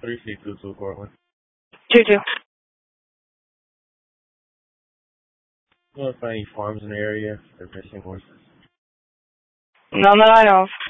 3C22 Portland. 2-2. You want to find any farms in the area? They're missing horses. None that I know of.